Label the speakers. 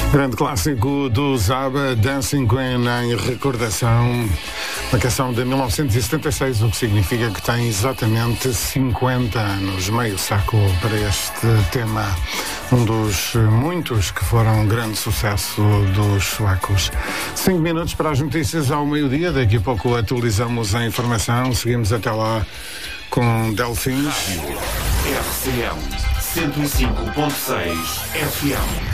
Speaker 1: Grande clássico do Zaba, Dancing Queen, em recordação, uma canção de 1976, o que significa que tem exatamente 50 anos, meio saco para este tema, um dos muitos que foram grande sucesso dos suecos. 5 minutos para as notícias ao meio-dia, daqui a pouco atualizamos a informação, seguimos até lá com Delfins.
Speaker 2: RCM 105.6 FM.